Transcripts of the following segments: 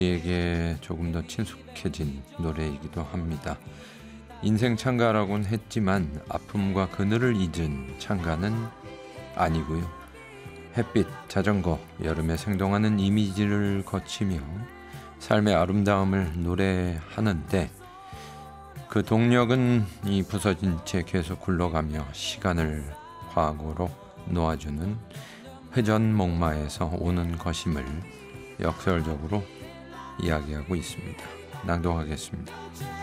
에게 조금 더 친숙해진 노래이기도 합니다. 인생 찬가라곤 했지만 아픔과 그늘을 잊은 찬가는 아니고요. 햇빛, 자전거, 여름에 생동하는 이미지를 거치며 삶의 아름다움을 노래하는데 그 동력은 이 부서진 채 계속 굴러가며 시간을 과거로 놓아주는 회전목마에서 오는 것임을 역설적으로 이야기하고 있습니다. 낭독하겠습니다.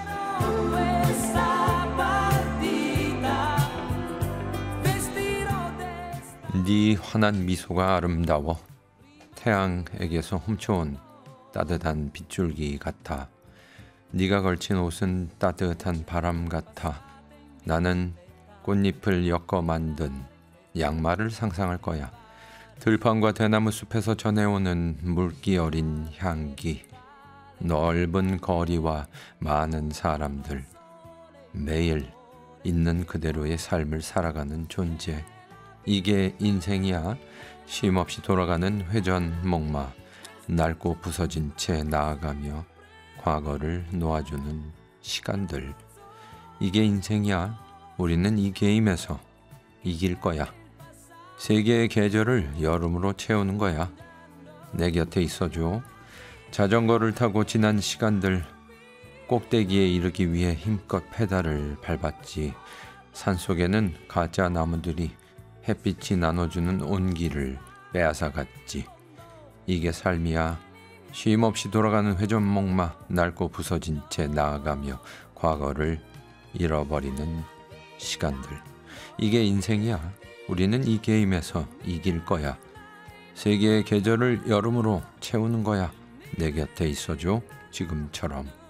네 환한 미소가 아름다워 태양에게서 훔쳐온 따뜻한 빗줄기 같아. 네가 걸친 옷은 따뜻한 바람 같아. 나는 꽃잎을 엮어 만든 양말을 상상할 거야. 들판과 대나무 숲에서 전해오는 물기 어린 향기, 넓은 거리와 많은 사람들, 매일 있는 그대로의 삶을 살아가는 존재. 이게 인생이야. 쉼없이 돌아가는 회전목마, 낡고 부서진 채 나아가며 과거를 놓아주는 시간들. 이게 인생이야. 우리는 이 게임에서 이길 거야. 세계의 계절을 여름으로 채우는 거야. 내 곁에 있어줘. 자전거를 타고 지난 시간들, 꼭대기에 이르기 위해 힘껏 페달을 밟았지. 산속에는 가짜 나무들이 햇빛이 나눠주는 온기를 빼앗아 갔지. 이게 삶이야. 쉼없이 돌아가는 회전목마, 낡고 부서진 채 나아가며 과거를 잃어버리는 시간들. 이게 인생이야. 우리는 이 게임에서 이길 거야. 세계의 계절을 여름으로 채우는 거야. 내 곁에 있어줘. 지금처럼.